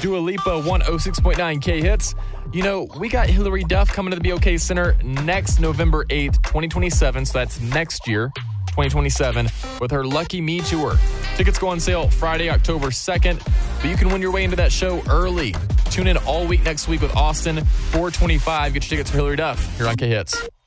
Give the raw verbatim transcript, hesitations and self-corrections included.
Dua Lipa, one oh six point nine K Hits. You know, we got Hillary Duff coming to the B O K Center next November eighth, twenty twenty-seven. So that's next year, twenty twenty-seven, with her Lucky Me Tour. Tickets go on sale Friday, October second, but you can win your way into that show early. Tune in all week next week with Austin, four twenty-five. Get your tickets for Hillary Duff here on K Hits.